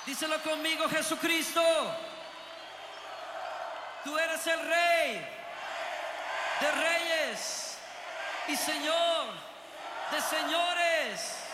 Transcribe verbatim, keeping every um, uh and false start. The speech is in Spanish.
Díselo conmigo, Jesucristo. Tú eres el Rey de reyes y Señor de señores.